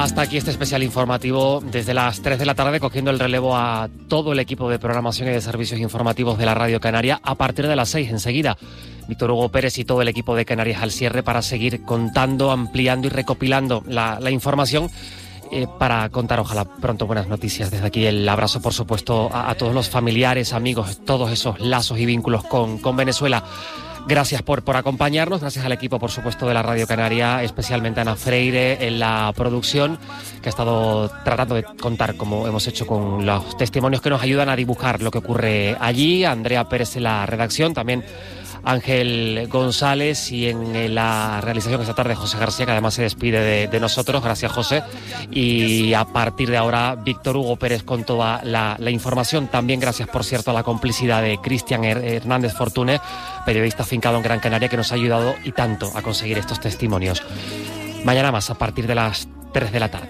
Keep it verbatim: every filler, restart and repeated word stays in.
Hasta aquí este especial informativo desde las tres de la tarde, cogiendo el relevo a todo el equipo de programación y de servicios informativos de la Radio Canaria. A partir de las seis, enseguida, Víctor Hugo Pérez y todo el equipo de Canarias al cierre para seguir contando, ampliando y recopilando la, la información eh, para contar, ojalá, pronto buenas noticias. Desde aquí el abrazo, por supuesto, a, a todos los familiares, amigos, todos esos lazos y vínculos con, con Venezuela. Gracias por, por acompañarnos, gracias al equipo, por supuesto, de la Radio Canaria, especialmente a Ana Freire en la producción, que ha estado tratando de contar, como hemos hecho con los testimonios que nos ayudan a dibujar lo que ocurre allí, a Andrea Pérez en la redacción, también Ángel González, y en la realización esta tarde José García, que además se despide de, de nosotros. Gracias, José. Y a partir de ahora, Víctor Hugo Pérez con toda la, la información. También gracias, por cierto, a la complicidad de Cristian Hernández Fortuné, periodista afincado en Gran Canaria, que nos ha ayudado y tanto a conseguir estos testimonios. Mañana más, a partir de las tres de la tarde.